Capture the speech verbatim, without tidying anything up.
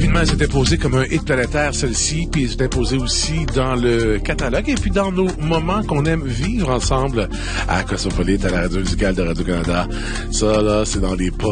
rapidement, elle s'est imposée comme un hit planétaire, celle-ci, puis elle s'est imposée aussi dans le catalogue et puis dans nos moments qu'on aime vivre ensemble à Cosmopolite, à la radio musicale de Radio-Canada. Ça, là, c'est dans les pas